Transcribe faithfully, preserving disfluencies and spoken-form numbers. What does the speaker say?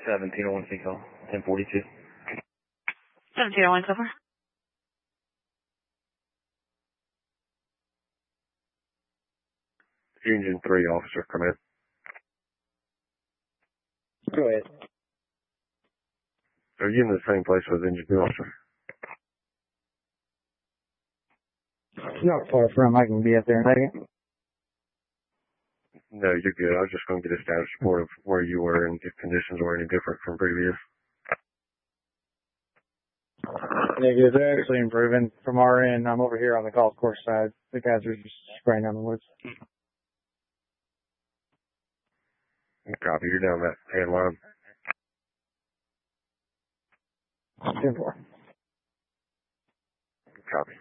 seventeen oh one C call, ten forty-two. seventeen oh one so far. Engine three officer, come in. Go ahead. Are you in the same place with engine two officer? Not far from. I can be up there in a second. No, you're good. I was just going to get a status report of where you were and if conditions were any different from previous. Negative. They're actually improving from our end. I'm over here on the golf course side. The guys are just spraying down the woods. Copy. You're down that hand line. ten four. Copy.